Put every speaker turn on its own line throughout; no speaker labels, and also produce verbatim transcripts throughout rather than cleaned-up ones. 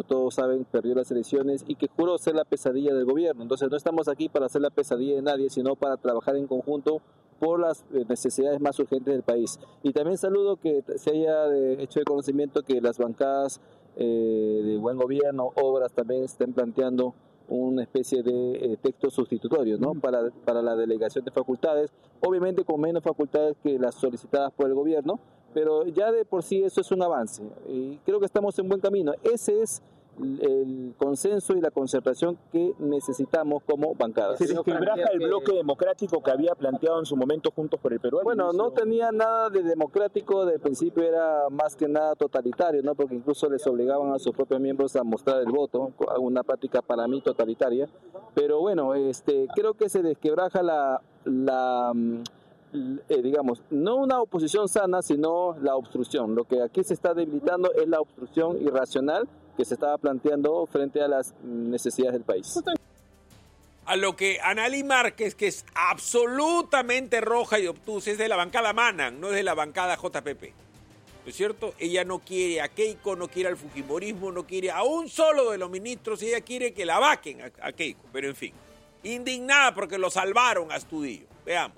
todos saben, perdió las elecciones y que juró ser la pesadilla del gobierno. Entonces no estamos aquí para ser la pesadilla de nadie, sino para trabajar en conjunto por las necesidades más urgentes del país. Y también saludo que se haya hecho de conocimiento que las bancadas eh, de buen gobierno, obras, también estén planteando una especie de eh, texto sustitutorio, ¿no? para, para la delegación de facultades, obviamente con menos facultades que las solicitadas por el gobierno, pero ya de por sí eso es un avance y creo que estamos en buen camino. Ese es el consenso y la concertación que necesitamos como bancadas.
¿Se desquebraja el bloque democrático que había planteado en su momento Juntos por el Perú?
Bueno, no tenía nada de democrático, de principio era más que nada totalitario, ¿no? Porque incluso les obligaban a sus propios miembros a mostrar el voto, una práctica para mí totalitaria. Pero bueno, este, creo que se desquebraja la, la eh, digamos, no una oposición sana, sino la obstrucción. Lo que aquí se está debilitando es la obstrucción irracional que se estaba planteando frente a las necesidades del país.
A lo que Analí Márquez, que es absolutamente roja y obtusa, es de la bancada Manan, no es de la bancada J P P. ¿No es cierto? Ella no quiere a Keiko, no quiere al fujimorismo, no quiere a un solo de los ministros, ella quiere que la vaquen a, a Keiko. Pero en fin, indignada porque lo salvaron a Astudillo. Veamos.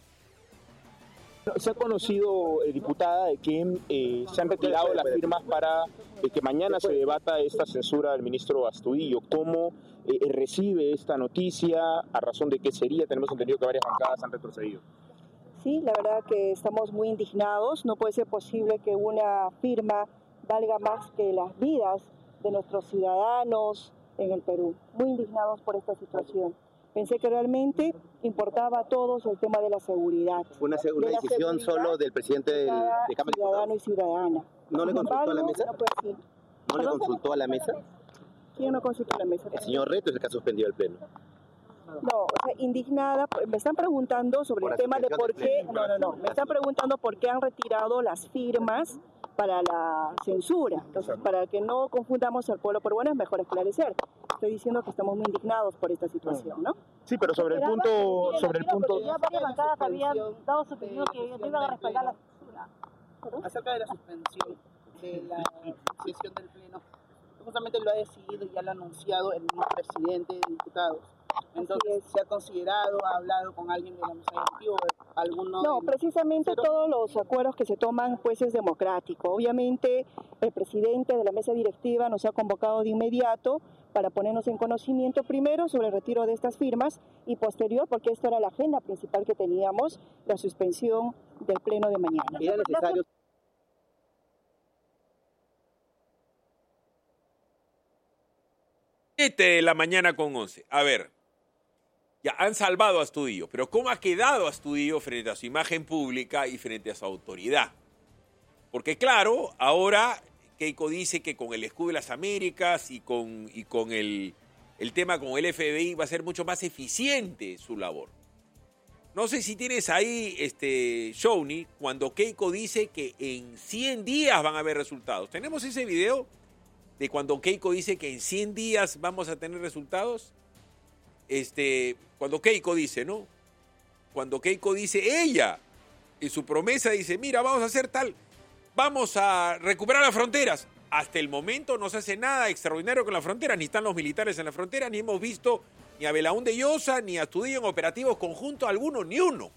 Se ha conocido, eh, diputada, de que eh, se han retirado las firmas para eh, que mañana se debata esta censura del ministro Astudillo. ¿Cómo eh, recibe esta noticia? ¿A razón de qué sería? Tenemos entendido que varias bancadas han retrocedido.
Sí, la verdad que estamos muy indignados. No puede ser posible que una firma valga más que las vidas de nuestros ciudadanos en el Perú. Muy indignados por esta situación. Pensé que realmente importaba a todos el tema de la seguridad.
Fue una, una de decisión solo del presidente del, de Cámara de
Ciudadano y ciudadana.
¿No le consultó a la mesa?
No, pues, sí.
¿No le consultó a la mesa?
¿Quién no consultó a la mesa?
El señor Reto es el que ha suspendido el pleno.
No, o sea, indignada, me están preguntando sobre por el tema de por qué, no, no, no, me están preguntando por qué han retirado las firmas para la censura. Entonces, para que no confundamos al pueblo peruano es mejor esclarecer. Estoy diciendo que estamos muy indignados por esta situación, ¿no?
Sí, pero sobre el punto, sobre el punto.
Ya varias bancadas habían dado su opinión que no iban a respaldar la censura.
Acerca de la suspensión de la sesión del pleno, justamente lo ha decidido y ya lo ha anunciado el mismo presidente de diputados. Entonces, ¿se ha considerado, ha hablado con alguien de la mesa directiva o alguno?
No, precisamente todos los acuerdos que se toman pues es democrático. Obviamente el presidente de la mesa directiva nos ha convocado de inmediato para ponernos en conocimiento primero sobre el retiro de estas firmas y posterior, porque esto era la agenda principal que teníamos, la suspensión del pleno de mañana.
¿Era necesario?
siete de la mañana con once. A ver, ya han salvado a Astudillo, pero ¿cómo ha quedado Astudillo frente a su imagen pública y frente a su autoridad? Porque claro, ahora Keiko dice que con el escudo de las Américas y con, y con el, el tema con el F B I va a ser mucho más eficiente su labor. No sé si tienes ahí, este, Shawnee, cuando Keiko dice que en cien días van a haber resultados. ¿Tenemos ese video de cuando Keiko dice que en cien días vamos a tener resultados? Este, cuando Keiko dice, ¿no? Cuando Keiko dice, ella, en su promesa dice, mira, vamos a hacer tal, vamos a recuperar las fronteras. Hasta el momento no se hace nada extraordinario con las fronteras, ni están los militares en la frontera, ni hemos visto ni a Belaúnde Llosa, ni a Astudillo en operativos conjuntos alguno, ni uno.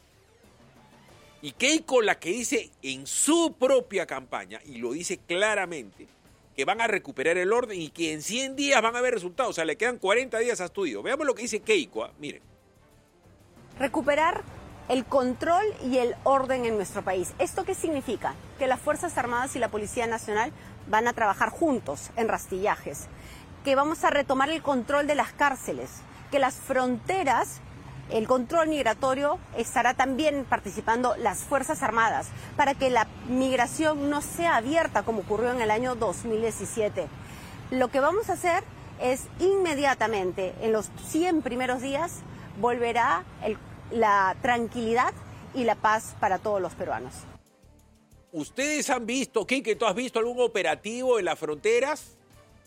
Y Keiko, la que dice en su propia campaña, y lo dice claramente, que van a recuperar el orden y que en cien días van a haber resultados. O sea, le quedan cuarenta días a Astudillo. Veamos lo que dice Keiko. ¿eh? Miren.
Recuperar el control y el orden en nuestro país. ¿Esto qué significa? Que las Fuerzas Armadas y la Policía Nacional van a trabajar juntos en rastrillajes. Que vamos a retomar el control de las cárceles. Que las fronteras, el control migratorio, estará también participando las Fuerzas Armadas para que la migración no sea abierta como ocurrió en el año dos mil diecisiete. Lo que vamos a hacer es inmediatamente, en los cien primeros días, volverá el, la tranquilidad y la paz para todos los peruanos.
¿Ustedes han visto, Quique, tú has visto algún operativo en las fronteras?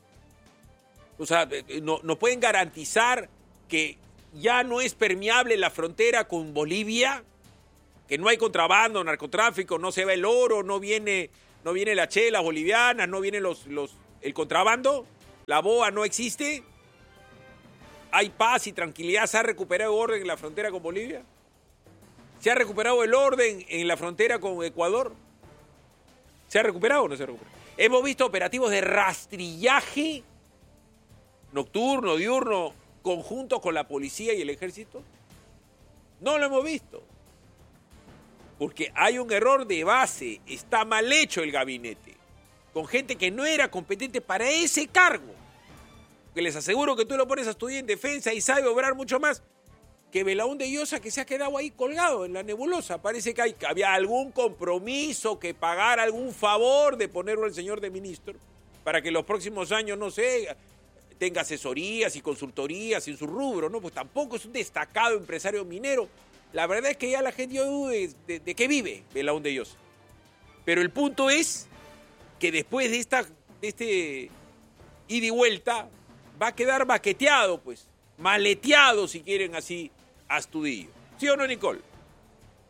O sea, ¿no, no pueden garantizar que ya no es permeable la frontera con Bolivia? Que no hay contrabando, narcotráfico, no se va el oro, no viene, no viene la chela boliviana, no viene los, los, el contrabando. ¿La B O A no existe? ¿Hay paz y tranquilidad? ¿Se ha recuperado orden en la frontera con Bolivia? ¿Se ha recuperado el orden en la frontera con Ecuador? ¿Se ha recuperado o no se ha recuperado? Hemos visto operativos de rastrillaje nocturno, diurno, conjuntos con la policía y el ejército. No lo hemos visto. Porque hay un error de base. Está mal hecho el gabinete. Con gente que no era competente para ese cargo. Que les aseguro que tú lo pones a estudiar en defensa y sabe obrar mucho más que Belaúnde Llosa, que se ha quedado ahí colgado en la nebulosa. Parece que hay, había algún compromiso, que pagar algún favor de ponerlo al señor de ministro para que en los próximos años, no sé, tenga asesorías y consultorías en su rubro, ¿no? Pues tampoco es un destacado empresario minero. La verdad es que ya la gente duda de, de, de qué vive Belaúnde Llosa. Pero el punto es que después de, esta, de este ida y vuelta va a quedar baqueteado, pues, maleteado, si quieren así, Astudillo. ¿Sí o no, Nicole?